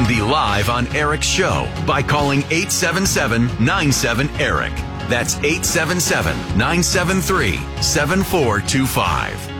can be live on Eric's show by calling 877-97-ERIC. That's 877-973-7425.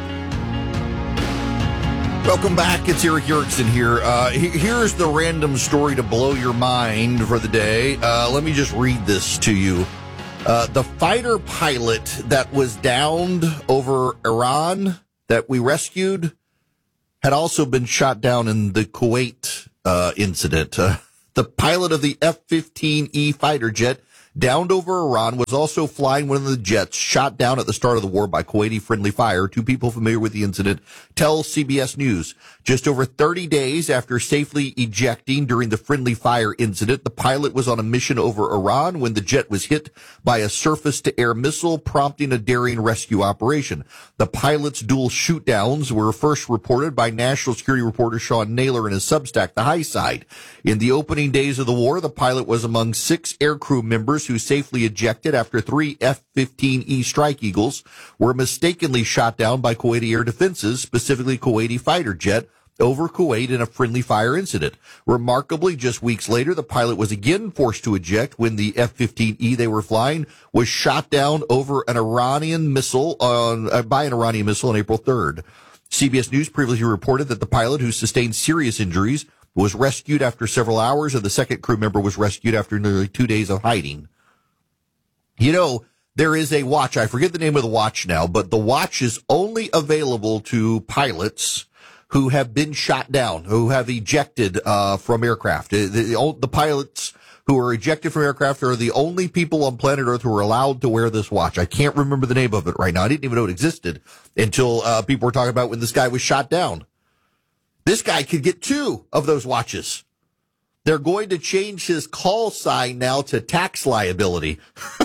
Welcome back. It's Eric Erickson here. Here's the random story to blow your mind for the day. Let me just read this to you. The fighter pilot that was downed over Iran that we rescued had also been shot down in the Kuwait incident. The pilot of the F-15E fighter jet downed over Iran was also flying one of the jets shot down at the start of the war by Kuwaiti friendly fire. Two people familiar with the incident tell CBS News. Just over 30 days after safely ejecting during the friendly fire incident, the pilot was on a mission over Iran when the jet was hit by a surface-to-air missile, prompting a daring rescue operation. The pilot's dual shoot-downs were first reported by national security reporter Sean Naylor in his Substack, The High Side. In the opening days of the war, the pilot was among 6 aircrew members who safely ejected after 3 F-15E Strike Eagles were mistakenly shot down by Kuwaiti air defenses, specifically Kuwaiti fighter jet, over Kuwait in a friendly fire incident. Remarkably, just weeks later, the pilot was again forced to eject when the F-15E they were flying was shot down over an Iranian missile by an Iranian missile on April 3rd. CBS News previously reported that the pilot, who sustained serious injuries, was rescued after several hours, and the second crew member was rescued after nearly 2 days of hiding. You know, there is a watch. I forget the name of the watch now, but the watch is only available to pilots who have been shot down, who have ejected from aircraft. The pilots who are ejected from aircraft are the only people on planet Earth who are allowed to wear this watch. I can't remember the name of it right now. I didn't even know it existed until people were talking about when this guy was shot down. This guy could get 2 of those watches. They're going to change his call sign now to tax liability.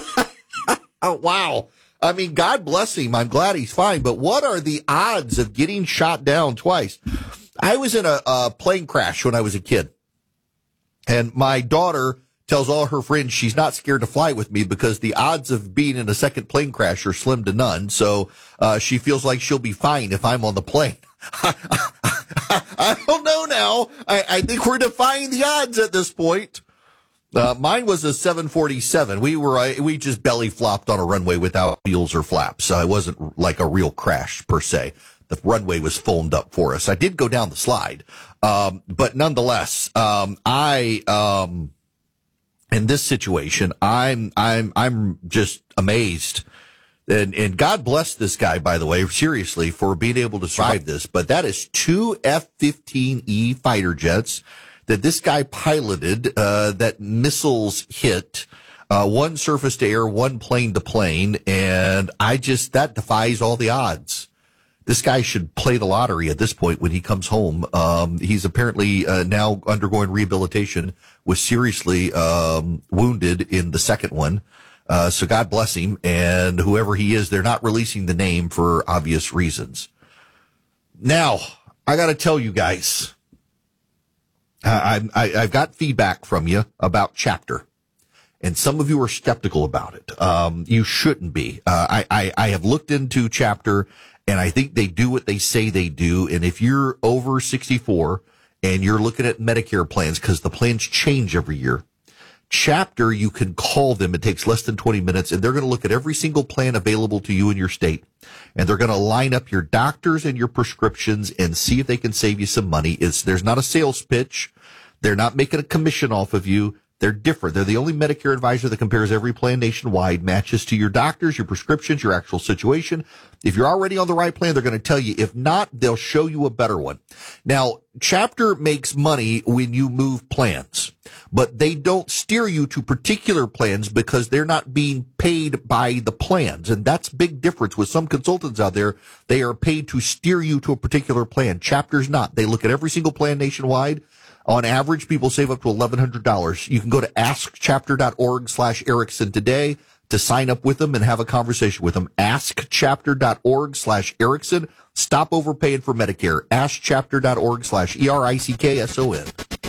Oh, wow. I mean, God bless him. I'm glad he's fine. But what are the odds of getting shot down twice? I was in a plane crash when I was a kid. And my daughter tells all her friends she's not scared to fly with me because the odds of being in a second plane crash are slim to none. So she feels like she'll be fine if I'm on the plane. I don't know now. I think we're defying the odds at this point. Mine was a 747. We just belly flopped on a runway without wheels or flaps. It wasn't like a real crash per se. The runway was foamed up for us. I did go down the slide. But nonetheless, in this situation, I'm just amazed. And God bless this guy, by the way, seriously, for being able to survive this. But that is 2 F-15E fighter jets that this guy piloted, that missiles hit, one surface to air, one plane to plane. And that defies all the odds. This guy should play the lottery at this point when he comes home. He's apparently now undergoing rehabilitation, was seriously wounded in the second one. So God bless him. And whoever he is, they're not releasing the name for obvious reasons. Now, I got to tell you guys, I've got feedback from you about Chapter, and some of you are skeptical about it. You shouldn't be. I have looked into Chapter, and I think they do what they say they do. And if you're over 64 and you're looking at Medicare plans, because the plans change every year, Chapter, you can call them. It takes less than 20 minutes, and they're going to look at every single plan available to you in your state. And they're going to line up your doctors and your prescriptions and see if they can save you some money. There's not a sales pitch. They're not making a commission off of you. They're different. They're the only Medicare advisor that compares every plan nationwide, matches to your doctors, your prescriptions, your actual situation. If you're already on the right plan, they're going to tell you. If not, they'll show you a better one. Now, Chapter makes money when you move plans, but they don't steer you to particular plans because they're not being paid by the plans. And that's a big difference with some consultants out there. They are paid to steer you to a particular plan. Chapter's not. They look at every single plan nationwide. On average, people save up to $1,100. You can go to askchapter.org/Erickson today to sign up with them and have a conversation with them. Askchapter.org/Erickson. Stop overpaying for Medicare. Askchapter.org/ERICKSON.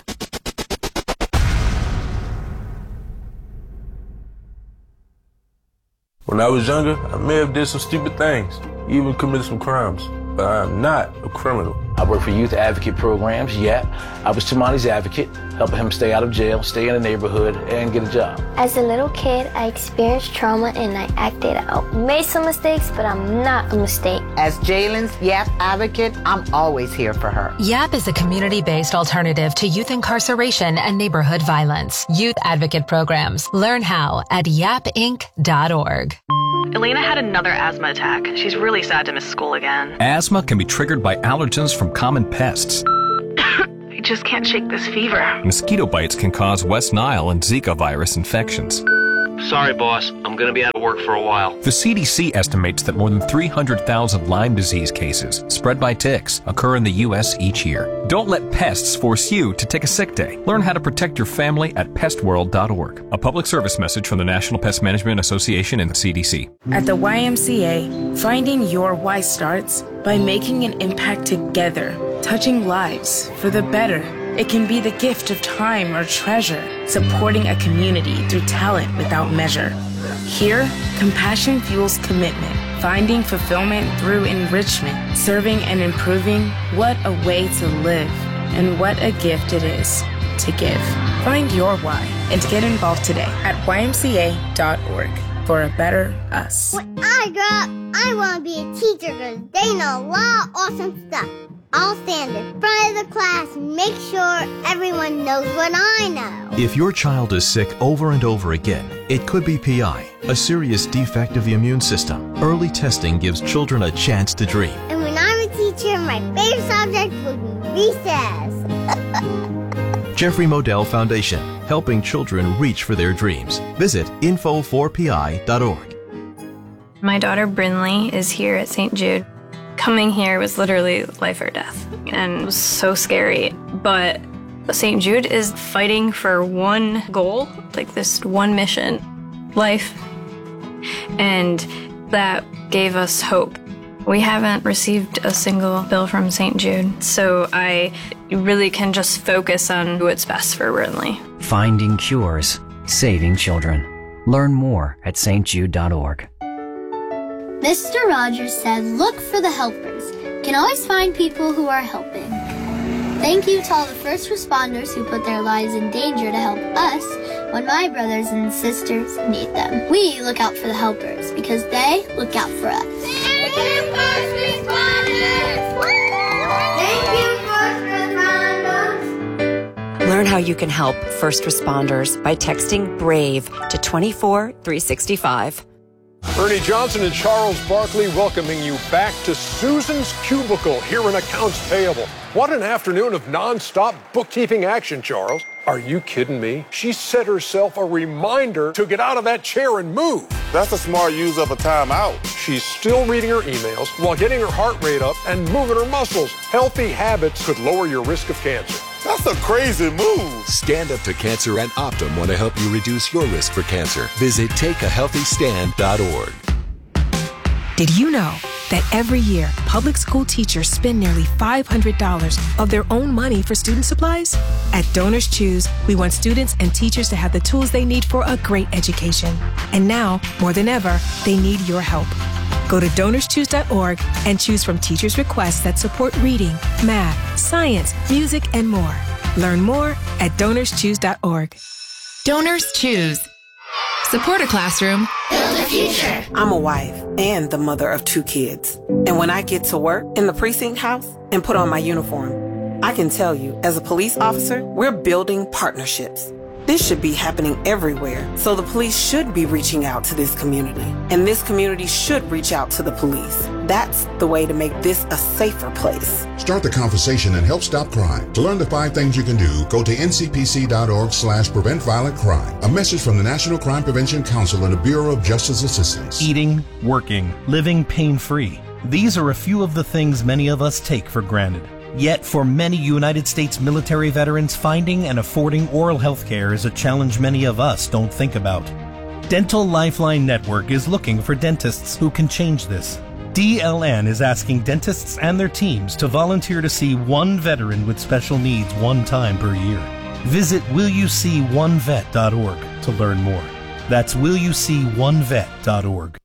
When I was younger, I may have did some stupid things, even committed some crimes, but I am not a criminal. I work for youth advocate programs. Yeah, I was Tamani's advocate, helping him stay out of jail, stay in the neighborhood, and get a job. As a little kid, I experienced trauma and I acted out. Made some mistakes, but I'm not a mistake. As Jalen's YAP advocate, I'm always here for her. YAP is a community-based alternative to youth incarceration and neighborhood violence. Youth advocate programs. Learn how at yapinc.org. Elena had another asthma attack. She's really sad to miss school again. Asthma can be triggered by allergens from common pests. I just can't shake this fever. Mosquito bites can cause West Nile and Zika virus infections. Sorry, boss. I'm going to be out of work for a while. The CDC estimates that more than 300,000 Lyme disease cases spread by ticks occur in the U.S. each year. Don't let pests force you to take a sick day. Learn how to protect your family at pestworld.org. A public service message from the National Pest Management Association and the CDC. At the YMCA, finding your why starts by making an impact together, touching lives for the better. It can be the gift of time or treasure, supporting a community through talent without measure. Here, compassion fuels commitment, finding fulfillment through enrichment, serving and improving. What a way to live, and what a gift it is to give. Find your why and get involved today at ymca.org for a better us. When I grow up, I want to be a teacher because they know a lot of awesome stuff. I'll stand in front of the class and make sure everyone knows what I know. If your child is sick over and over again, it could be PI, a serious defect of the immune system. Early testing gives children a chance to dream. And when I'm a teacher, my favorite subject will be recess. Jeffrey Modell Foundation, helping children reach for their dreams. Visit info4pi.org. My daughter Brinley is here at St. Jude. Coming here was literally life or death, and it was so scary. But St. Jude is fighting for one goal, like this one mission, life. And that gave us hope. We haven't received a single bill from St. Jude, so I really can just focus on what's best for Brinley. Finding cures, saving children. Learn more at stjude.org. Mr. Rogers said, look for the helpers. You can always find people who are helping. Thank you to all the first responders who put their lives in danger to help us when my brothers and sisters need them. We look out for the helpers because they look out for us. Thank you, first responders! Thank you, first responders! Learn how you can help first responders by texting BRAVE to 24365. Ernie Johnson and Charles Barkley welcoming you back to Susan's Cubicle here in Accounts Payable. What an afternoon of nonstop bookkeeping action, Charles. Are you kidding me? She set herself a reminder to get out of that chair and move. That's a smart use of a timeout. She's still reading her emails while getting her heart rate up and moving her muscles. Healthy habits could lower your risk of cancer. That's a crazy move. Stand Up to Cancer and Optum want to help you reduce your risk for cancer. Visit takeahealthystand.org. Did you know that every year, public school teachers spend nearly $500 of their own money for student supplies? At Donors Choose, we want students and teachers to have the tools they need for a great education. And now, more than ever, they need your help. Go to DonorsChoose.org and choose from teachers' requests that support reading, math, science, music, and more. Learn more at DonorsChoose.org. Donors Choose. Support a classroom. Build a future. I'm a wife and the mother of 2 kids. And when I get to work in the precinct house and put on my uniform, I can tell you, as a police officer, we're building partnerships. This should be happening everywhere, so the police should be reaching out to this community, and this community should reach out to the police. That's the way to make this a safer place. Start the conversation and help stop crime. To learn the 5 things you can do, go to ncpc.org/preventviolentcrime. A message from the National Crime Prevention Council and the Bureau of Justice Assistance. Eating, working, living pain-free. These are a few of the things many of us take for granted. Yet, for many United States military veterans, finding and affording oral health care is a challenge many of us don't think about. Dental Lifeline Network is looking for dentists who can change this. DLN is asking dentists and their teams to volunteer to see one veteran with special needs one time per year. Visit willyouseeonevet.org to learn more. That's willyouseeonevet.org.